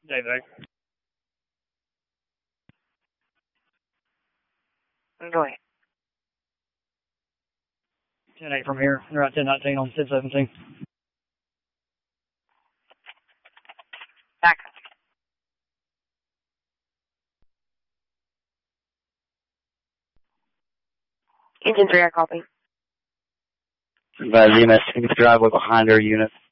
David. Go ahead. 10-8 from here. They're at 10-19 on 10-17. Back. Engine 3, I copy. Advise EMS, can you driveway behind our unit?